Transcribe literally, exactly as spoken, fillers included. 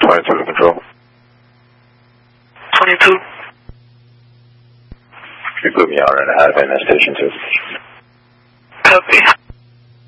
twenty-two to control. twenty-two. You put me on and a half in that station too. Copy.